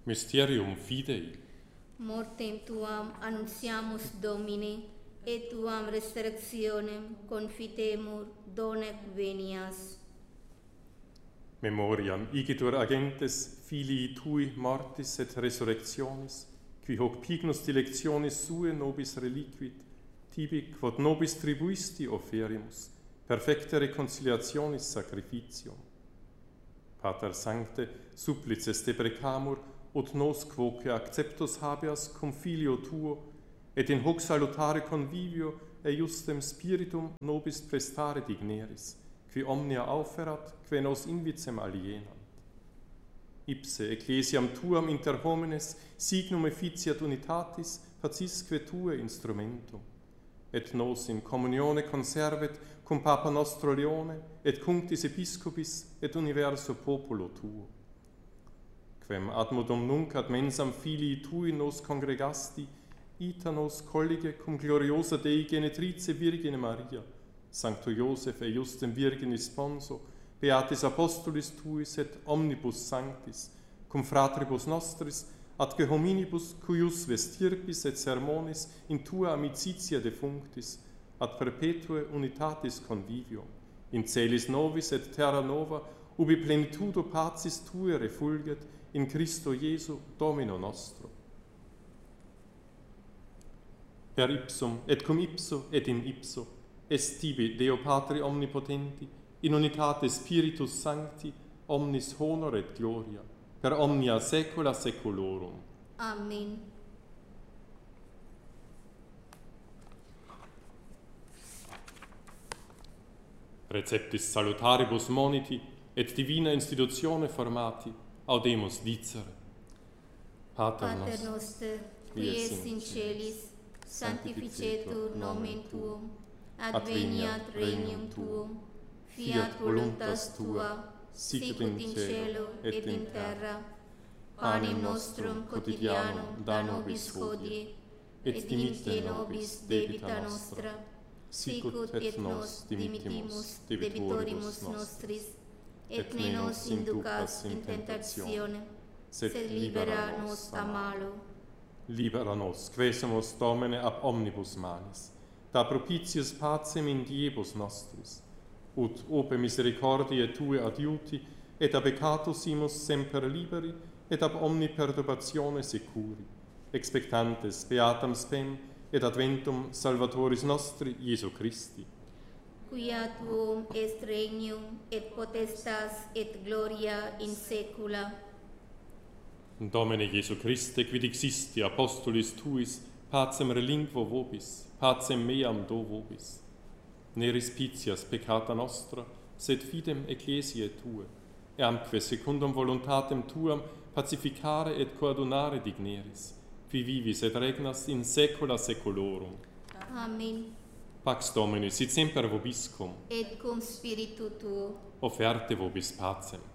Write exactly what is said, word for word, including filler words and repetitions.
Mysterium Fidei. Mortem tuam annunciamus Domine, et tuam resurrectionem confitemur donec venias. Memoriam igitur agentes filii tui mortis et resurrectionis, qui hoc pignus dilectionis sue nobis reliquit, tibi quod nobis tribuisti oferimus, perfecte reconciliationis sacrificium. Pater Sancte, supplices deprecamur, ut nos quoque acceptus habeas cum filio tuo, et in hoc salutare convivio eiustem spiritum nobis prestare digneris, qui omnia auferat, que nos invicem alienant. Ipse ecclesiam tuam inter homines signum efficiat unitatis facisque tue instrumentum, et nos in communione conservet cum Papa nostro Leone, et cunctis episcopis et universo populo tuo. Quem ad modum nunc ad mensam filii tui nos congregasti, ita nos collige cum gloriosa Dei genetrice Virgine Maria, Sancto Iosef e justem Virginis sponso, beatis apostolis tuis et omnibus sanctis, cum fratribus nostris, ad que hominibus cuius vestirpis et sermonis in tua amicitia defunctis, ad perpetue unitatis convivio, in celis novis et terra nova, ubi plenitudo pacis tue refulget, in Christo Iesu, Domino nostro. Per ipsum, et cum ipso, et in ipso, est tibi Deo Patri omnipotenti, in unitate Spiritus Sancti, omnis honor et gloria, per omnia saecula saeculorum. Amen. Receptis salutaribus moniti, et divina institutione formati, audemus dicere. Pater, Pater noster, qui es in celis, sanctificetur nomen tuum, adveniat regnum tuum, fiat voluntas tua, sicut in cielo et in terra. Panem nostrum quotidianum da nobis hodie, et dimitte nobis debita nostra, sicut et nos dimittimus debitoribus nostris, et ne nos inducas in tentatione, sed libera nos a malo. Libera nos, quesumus Domine ab omnibus malis, da propitius pacem in diebus nostris, ut ope misericordiae Tue adiuti, et ab peccatus imus semper liberi, et ab omni perturbatione securi, expectantes beatam spem, et adventum Salvatoris nostri, Iesu Christi. Quia tuum est regnum, et potestas, et gloria in saecula. Domine Iesu Christe, quid existi apostolis Tuis, pacem relinquo vobis, pacem meam do vobis. Ne respicias peccata nostra, sed fidem ecclesiae Tue, e amque secundum voluntatem Tuam pacificare et coadunare digneris, qui vivis et regnas in saecula saeculorum. Amen. Pax Domini sit semper vobiscum, Et cum spiritu tuo. offerte vobis pacem.